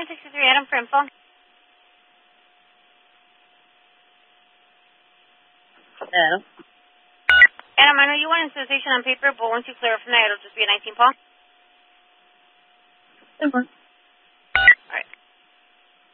1963 Adam for info. Adam? Adam, I know you want a citation on paper, but once you clear it from there, it'll just be a 19 Paul.